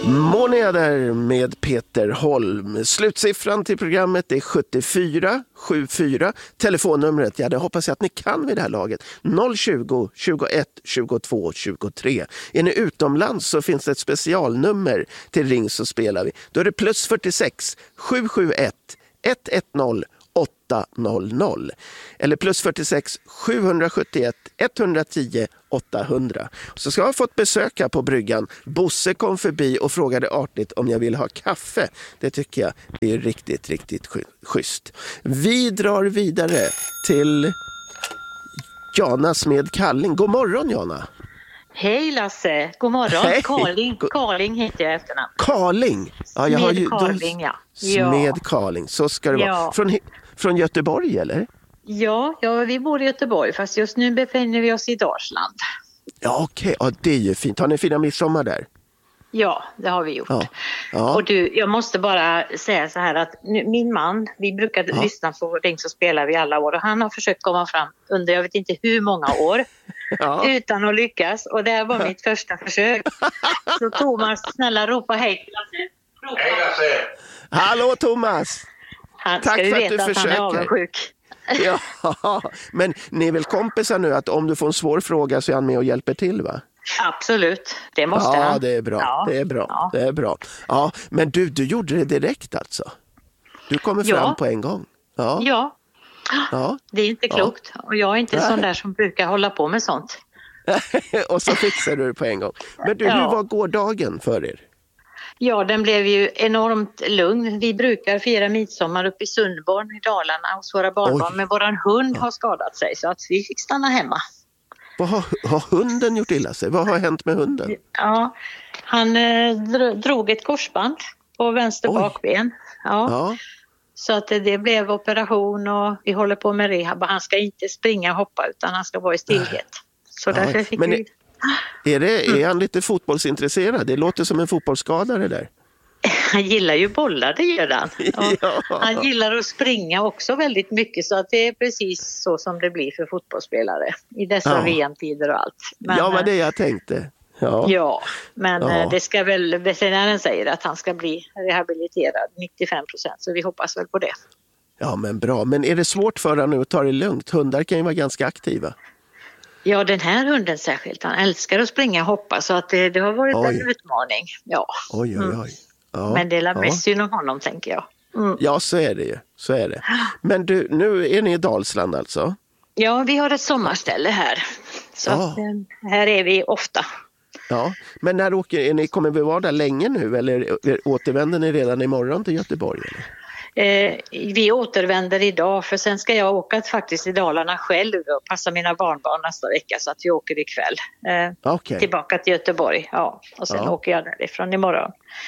Månader med Peter Holm. Slutsiffran till programmet är 7474. Telefonnumret, ja det hoppas jag att ni kan vid det här laget. 020 21 22 23. Är ni utomlands så finns det ett specialnummer till Ring så spelar vi. Då är det plus 46 771 110 800 eller plus 46 771 110 800. Så ska jag ha fått besöka på bryggan. Bosse kom förbi och frågade artigt om jag vill ha kaffe. Det tycker jag är riktigt schysst. Vi drar vidare till Jana med Kalling. God morgon Jana. Hej Lasse, god morgon. Hej. Karling heter jag efternamn. Karling? Ja, jag har ju Karling, ja. Smed Karling, så ska det vara. Från Göteborg eller? Ja, vi bor i Göteborg fast just nu befinner vi oss i Dalsland. Ja okej, ja, det är ju fint. Har ni fina midsommar där? Ja, det har vi gjort. Ja. Och du, jag måste bara säga så här att min man, vi brukar lyssna på Ring så spelar vi alla år och han har försökt komma fram under jag vet inte hur många år utan att lyckas och det här var mitt första försök. Så Thomas, snälla ropa hej. Hej Lasse! Hallå Thomas! Tack för att du försöker. Han är avundsjuk. Ja, men ni är väl kompisar nu att om du får en svår fråga så är han med och hjälper till va? Absolut, det måste han. Ja, det är bra. Ja. Det är bra. Ja, men du gjorde det direkt alltså? Du kommer fram på en gång? Ja. Det är inte klokt. Och jag är inte sån där som brukar hålla på med sånt. Och så fixar du det på en gång. Men du, hur var gårdagen för er? Ja, den blev ju enormt lugn. Vi brukar fira midsommar uppe i Sundborn i Dalarna hos våra barnbarn. Men våran hund har skadat sig så att vi fick stanna hemma. Vad har hunden gjort illa sig? Vad har hänt med hunden? Ja, han drog ett korsband på vänster bakben. Ja. Så att det blev operation och vi håller på med rehab. Han ska inte springa och hoppa utan han ska vara i stillhet. Så därför fick vi... Är han lite fotbollsintresserad? Det låter som en fotbollsskadare där. Han gillar ju bollar, det gör han. Han gillar att springa också väldigt mycket så att det är precis så som det blir för fotbollsspelare i dessa VM-tider och allt. Men, ja, vad det jag tänkte. Men det ska väl, veterinären säger att han ska bli rehabiliterad 95%, så vi hoppas väl på det. Ja, men bra. Men är det svårt för honom nu att ta det lugnt? Hundar kan ju vara ganska aktiva. Ja, den här hunden särskilt. Han älskar att springa och hoppa så att det har varit en utmaning. Ja. Oj. Ja, men det är mest synd om honom, tänker jag. Ja, så är det ju. Så är det. Men du, nu är ni i Dalsland alltså? Ja, vi har ett sommarställe här. Så att, här är vi ofta. Ja, men när kommer vi vara där länge nu? Eller återvänder ni redan imorgon till Göteborg? Eller? Vi återvänder idag för sen ska jag åka faktiskt i Dalarna själv och passa mina barnbarn nästa vecka så att vi åker ikväll tillbaka till Göteborg och sen åker jag därifrån imorgon.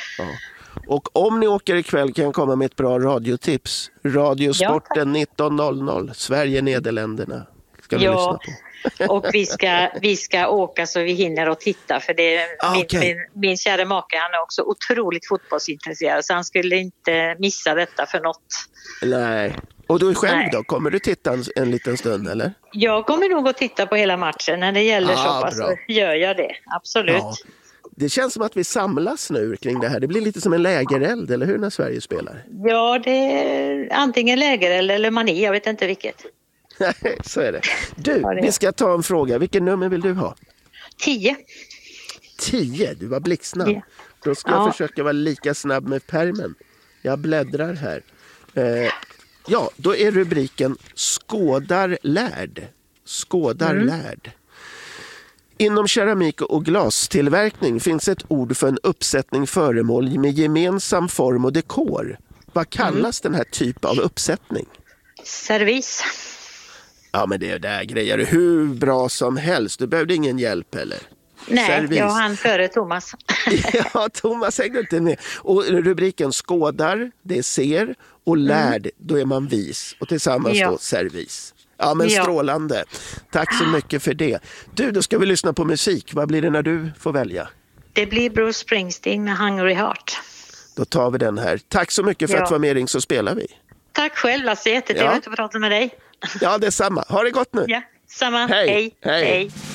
Och om ni åker ikväll kan jag komma med ett bra radiotips. Radiosporten 19.00 Sverige-Nederländerna ska vi lyssna på. Och vi ska åka så vi hinner och titta för det är min kära make, han är också otroligt fotbollsintresserad så han skulle inte missa detta för något. Nej. Och du själv då? Kommer du titta en liten stund eller? Jag kommer nog att titta på hela matchen när det gäller så pass så gör jag det, absolut. Ja. Det känns som att vi samlas nu kring det här. Det blir lite som en lägereld, eller hur, när Sverige spelar? Ja, det är antingen lägereld eller mani, jag vet inte vilket. Så är det. Du, vi ska ta en fråga. Vilken nummer vill du ha? 10. 10? Du var blixtsnabb. Ja. Då ska jag försöka vara lika snabb med pärmen. Jag bläddrar här. Då är rubriken Skådar lärd. Lärd. Inom keramik och glastillverkning finns ett ord för en uppsättning föremål med gemensam form och dekor. Vad kallas den här typen av uppsättning? Servis. Ja, men det där grejer hur bra som helst. Du behövde ingen hjälp heller. Nej, Servis. jag hann före Thomas. Ja, Thomas hängde inte med. Och rubriken skådar, det är ser. Och lärd, då är man vis. Och tillsammans då servis. Ja, men strålande. Tack så mycket för det. Du, då ska vi lyssna på musik. Vad blir det när du får välja? Det blir Bruce Springsteen med Hungry Heart. Då tar vi den här. Tack så mycket för att vara med i Ring så spelar vi. Tack själv, Lasse. Jättetrevligt att prata med dig. Ja, det är samma. Ha det gott nu. Ja, samma. Hej. Hej.